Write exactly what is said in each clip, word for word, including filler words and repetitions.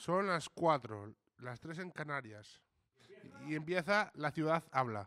Son las cuatro, las tres en Canarias. Y empieza La Ciudad Habla.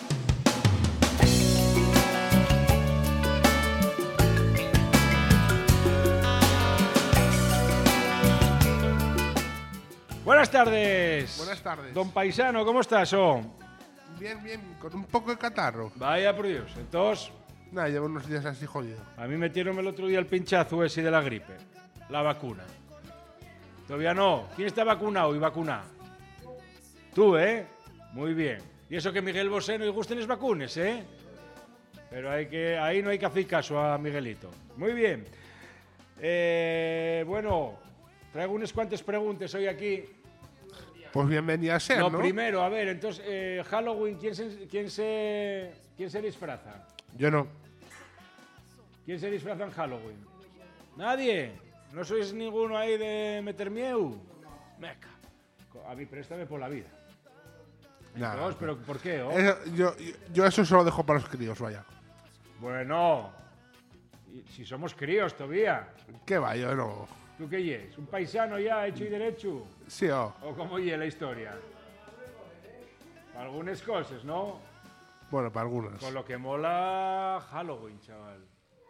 Buenas tardes. Buenas tardes. Don Paisano, ¿cómo estás? Oh? Bien, bien, con un poco de catarro. Vaya por Dios. Entonces, Nada, llevo unos días así jodido. a mí metieron el otro día el pinchazo ese de la gripe, la vacuna. Todavía no. ¿Quién está vacunado y vacunado? Tú, ¿eh? Muy bien. Y eso que Miguel Bosé no le gusten las vacunas, ¿eh? Pero hay que, ahí no hay que hacer caso a Miguelito. Muy bien. Eh, bueno, traigo unas cuantas preguntas hoy aquí. Pues bienvenida a ser, ¿no? Lo primero, a ver, entonces, eh, Halloween, ¿quién se, quién, se, ¿quién se disfraza? Yo no. ¿Quién se disfraza en Halloween? ¿Nadie? ¿No sois ninguno ahí de meter miedo? Meca. A mí préstame por la vida. Nada, Entonces, ¿pero por qué? Oh? Eso- yo, yo eso se lo dejo para los críos, vaya. Bueno, y si somos críos todavía. ¿Qué va? Yo no. ¿Tú qué yes? ¿Un paisano ya hecho y derecho? Sí, oh. ¿O cómo ye la historia? Algunas cosas, ¿no? Bueno, para algunas. Con lo que mola Halloween, chaval.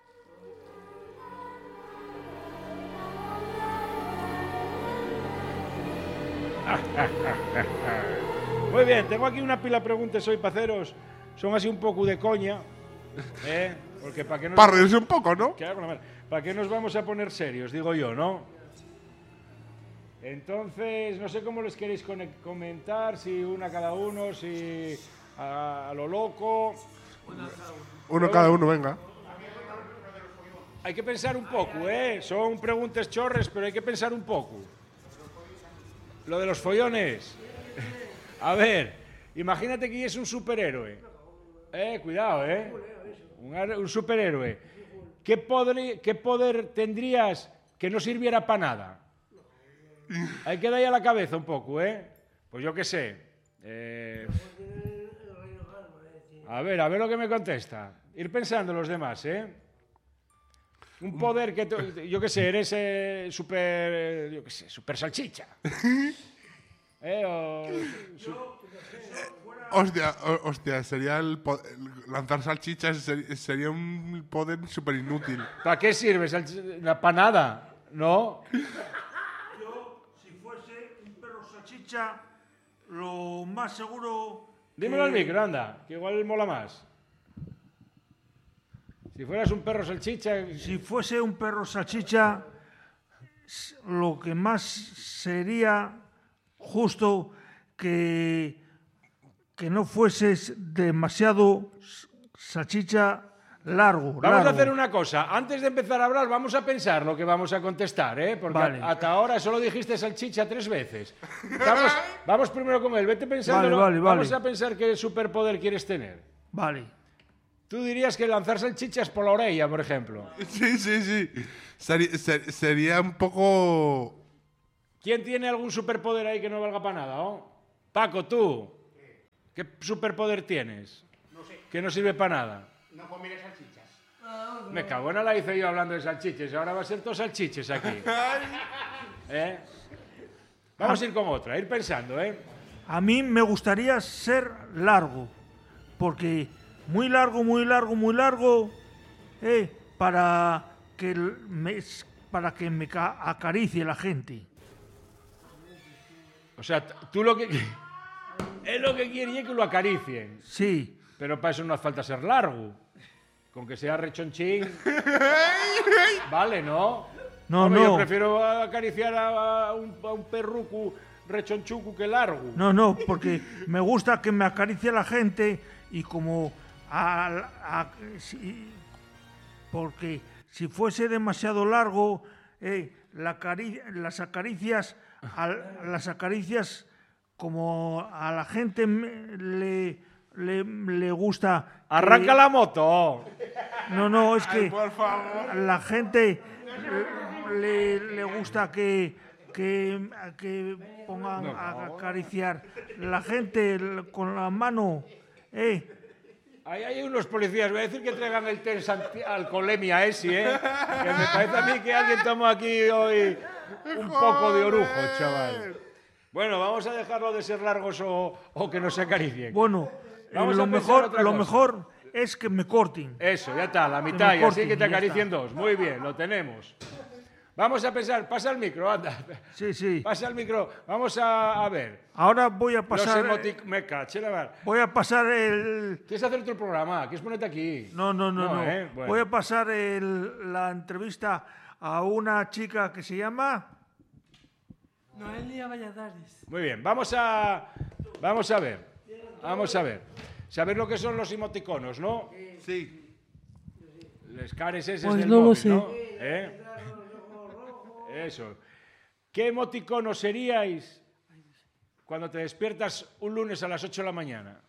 Muy bien, tengo aquí una pila de preguntas hoy para haceros. Son así un poco de coña. ¿Eh? Porque para qué nos... Para reírse un poco, ¿no? ¿Qué hago? ¿Para qué nos vamos a poner serios? Digo yo, ¿no? Entonces, no sé cómo les queréis conec- comentar, si una cada uno, si a, a lo loco. Uno cada uno, venga. Hay que pensar un poco, ¿eh? Son preguntas chorres, pero hay que pensar un poco. Lo de los follones. A ver, imagínate que es un superhéroe. Eh, cuidado, ¿eh? Un, ar- un superhéroe. ¿Qué poder, ¿Qué poder tendrías que no sirviera para nada? Hay que darle a la cabeza un poco, ¿eh? Pues yo qué sé. Eh, a ver, a ver lo que me contesta. Ir pensando los demás, ¿eh? Un poder que, tú- yo qué sé, eres eh, super, yo qué sé, super salchicha. ¿Eh? O, su- Hostia, o- hostia, sería el, po- el lanzar salchichas ser- sería un poder súper inútil. ¿Para qué sirve? Salchicha? Para nada, ¿no? Yo, si fuese un perro salchicha, lo más seguro. Dímelo al que- micro, anda, que igual mola más. Si fueras un perro salchicha, Si fuese un perro salchicha, s- lo que más sería justo que, que no fueses demasiado s- salchicha largo. vamos a largo. hacer una cosa. Antes de empezar a hablar, vamos a pensar lo que vamos a contestar, ¿eh? Porque Vale. a- hasta ahora solo dijiste salchicha tres veces. Vamos, vamos primero con él. Vete pensando. Vale, vale, Vamos vale. a pensar qué superpoder quieres tener. Vale. Tú dirías que lanzar salchichas por la orella, por ejemplo. Sí, sí, sí. Seri- ser- sería un poco... ¿Quién tiene algún superpoder ahí que no valga para nada, oh? Paco, tú. ¿Qué superpoder tienes? No sé. Que no sirve para nada. No comeré salchichas. Me cago en la hice yo hablando de salchiches. Ahora va a ser todo salchiches aquí. ¿Eh? Vamos a ir con otra, ir pensando, ¿eh? A mí me gustaría ser largo, porque muy largo, muy largo, muy largo, eh, para que el- me, para que me ca- acaricie la gente. O sea, t- tú lo que... Es lo que quieres es que lo acaricien. Sí, Pero para eso no hace falta ser largo. Con que sea rechonchín. Vale, ¿no? No, Hombre, no. Yo prefiero acariciar a a un, a un perrucu rechonchucu que largo. no, no, porque me gusta que me acaricie la gente y como a- a- si- porque si fuese demasiado largo, eh, la cari- las acaricias, al- las acaricias como a la gente me- le, le, le gusta. que- Arranca la moto. No, no, es que Por favor. la gente le, le gusta que, que, que pongan a acariciar la gente l- con la mano. Eh, Ahí hay unos policías, voy a decir que traigan el test anti- alcoholemia ese, ¿eh? Que me parece a mí que alguien tomó aquí hoy un poco de orujo, chaval. Bueno, vamos a dejarlo de ser largos o, o que no se acaricien. Bueno, eh, Vamos lo, a pensar mejor, otra lo cosa. mejor es que me corten. Eso, ya está, la me mitad, y así corten, que te y ya acaricien está. dos. Muy bien, lo tenemos. Vamos a pensar, pasa el micro, anda. Sí, sí. Pasa el micro. Vamos a, a ver. Ahora voy a Los pasar... emotic... Me caché la mar. Voy a pasar el... ¿Quieres hacer otro programa? ¿Quieres ponerte aquí? No, no, no, no. ¿eh? Bueno. Voy a pasar el- la entrevista a una chica que se llama... Noelia Valladares. Muy bien, vamos a, vamos a ver. Vamos a ver. Saber lo que son los emoticonos, ¿no? Sí. Les cares esos Pues del no lo móvil, sé. ¿no? ¿Eh? Eso. ¿Qué emoticono seríais cuando te despiertas un lunes a las ocho de la mañana?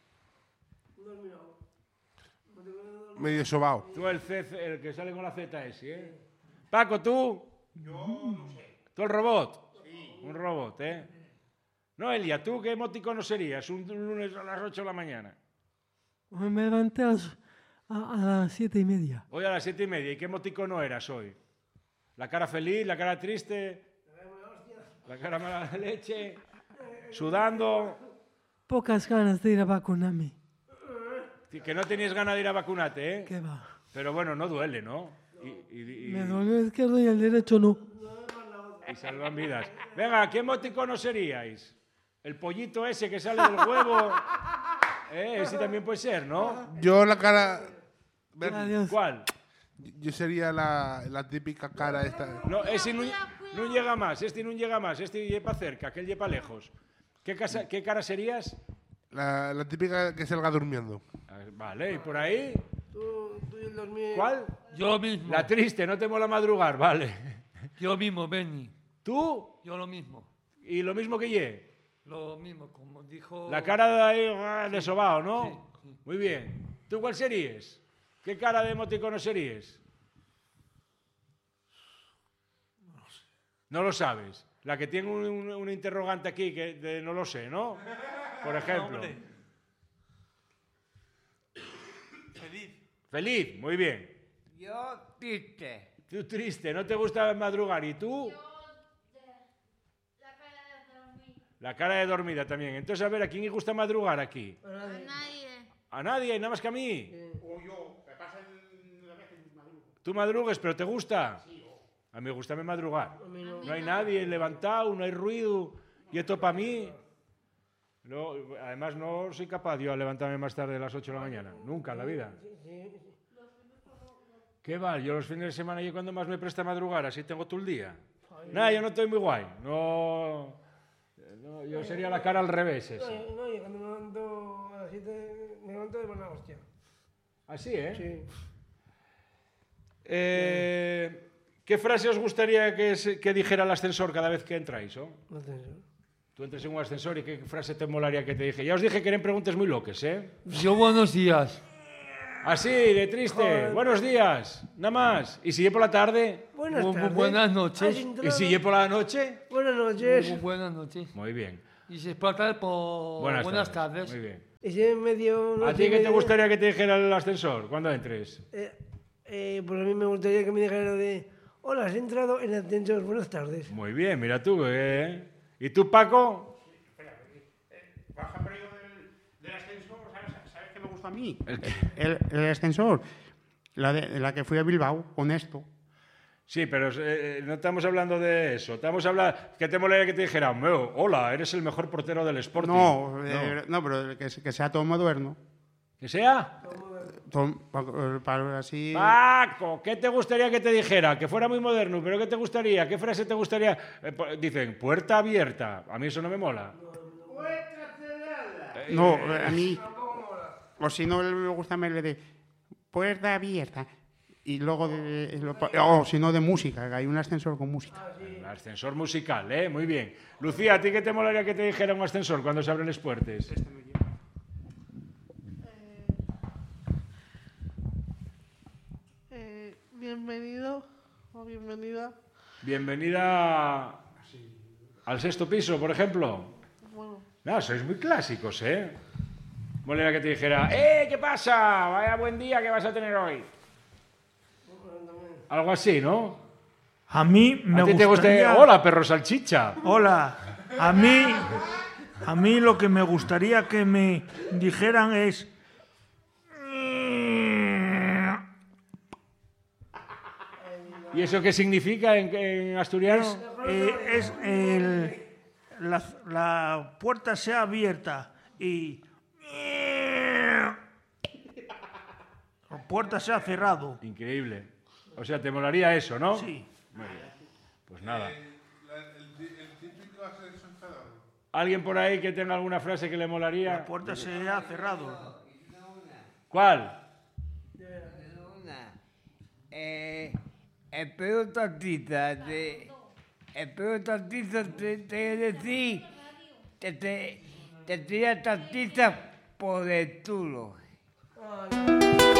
Medio sobao. Tú el, C, el que sale con la Z S, ¿eh? Paco, ¿tú? Yo no sé. ¿Tú el robot? Sí. Un robot, ¿eh? Noelia, ¿tú qué emoticono serías un lunes a las ocho de la mañana? Me levanté a las, a, a las siete y media. Hoy a las siete y media. ¿Y qué emoticono eras hoy? ¿La cara feliz, la cara triste? ¿La cara mala de leche? ¿Sudando? Pocas ganas de ir a vacunarme. Que no tenías ganas de ir a vacunarte, ¿eh? ¿Qué va? Pero bueno, no duele, ¿no? Y, y- y- Me dolió el izquierdo y el derecho no. y salvan vidas. Venga, ¿qué emoticono seríais? El pollito ese que sale del huevo. ¿Eh? Ese también puede ser, ¿no? Yo la cara... Adiós. ¿Cuál? Yo sería la, la típica cara esta. No, ese no, no llega más, este no llega más, este lleva cerca, aquel lleva lejos. ¿Qué, casa- qué cara serías? La, la típica que salga durmiendo. Ah, Vale, ¿y por ahí? Tú, tú y el dormir. ¿Cuál? Yo mismo. La triste, no te mola madrugar, vale. Yo mismo, Benny. ¿Tú? Yo lo mismo. Y lo mismo que ye. Lo mismo, como dijo... La cara de ahí ah, de sobao, ¿no? Sí, sí. Muy bien. ¿Tú cuál serías? ¿Qué cara de emoticono serías? No lo sabes. La que tiene un, un- un interrogante aquí que de no lo sé, ¿no? Por ejemplo. Hombre. Feliz. Feliz, muy bien. Yo triste. Tú triste, no te gusta madrugar. ¿Y tú? La cara de dormir. La cara de dormida también. Entonces, a ver, ¿a quién le gusta madrugar aquí? A nadie. A nadie, nada más que a mí. Tú madrugues, pero ¿te gusta? A mí me gusta me madrugar. No hay nadie levantado, no hay ruido. Y esto para mí... No, además, no soy capaz yo a levantarme más tarde de las ocho de la mañana. Nunca en la vida. ¿Qué va? Yo los fines de semana yo cuando más me presta madrugar, así tengo todo el día. Nada, yo no estoy muy guay. No, no, yo sería la cara al revés ese. No, no, yo cuando me levanto a las siete me levanto de buena hostia. Así, ¿eh? Sí. Eh, ¿Qué frase os gustaría que, se- que dijera el ascensor cada vez que entráis? ¿Oh? No te sé. Tú entres en un ascensor y qué frase te molaría que te dije. Ya os dije que eran preguntas muy loques, ¿eh? Yo buenos días. Así, de triste. Buenos días, nada más. ¿Y si lle por la tarde? Buenas Bu- bu- tardes. buenas noches. ¿Has entrado? ¿Y si lle por la noche? Buenas noches. Bu- Buenas noches. Muy bien. Y se explota por buenas, tardes. Muy bien. Ese medio... ¿A noche ti y qué te media- gustaría que te dijera el ascensor cuando entres? Eh, eh, pues a mí me gustaría que me dijera de... Hola, has entrado en el ascensor. Buenas tardes. Muy bien, mira tú, ¿eh? ¿Y tú, Paco? Por ejemplo, yo del, del ascensor, ¿sabes, ¿sabes qué me gusta a mí? ¿El qué? El, el ascensor. La, de, la que fui a Bilbao, con esto. Sí, pero eh, no estamos hablando de eso. Estamos hablando... ¿Qué te molaría que te dijera? "Meo, hola, eres el mejor portero del Sporting"? No, eh, no, pero que, que sea todo moderno. ¿Que sea? Todo, pa- para así... Paco, ¿qué te gustaría que te dijera? Que fuera muy moderno, pero ¿qué te gustaría? ¿Qué frase te gustaría? Eh, po- dicen, puerta abierta. A mí eso no me mola. No, a mí... O si no, me gusta más el de puerta abierta. Y luego de... lo- O si no, de música, que hay un ascensor con música. Un ascensor musical, ¿eh? Muy bien. Lucía, ¿a ti qué te molaría que te dijera un ascensor cuando se abren las puertas? Eh, bienvenido o bienvenida. Bienvenida al sexto piso, por ejemplo. Bueno, No, sois muy clásicos, ¿eh? Molaría que te dijera, ¡eh, qué pasa! Vaya buen día que vas a tener hoy. Algo así, ¿no? A mí me ¿A ti te gustaría... gusta? Hola, perro salchicha. Hola. A mí, a mí lo que me gustaría que me dijeran es... ¿Y eso qué significa en, en asturiano? Eh, es el, la, la puerta sea abierta y la puerta sea cerrado. Increíble. O sea, te molaría eso, ¿no? Sí. Muy bien. Pues nada. El, el típico ascenso enfadado. ¿Alguien por ahí que tenga alguna frase que le molaría? La puerta sea cerrado. ¿Cuál? Una. Eh, espero tantita. Te, espero tantita. Te, te decir. Te, te, te tira tantita por el tulo.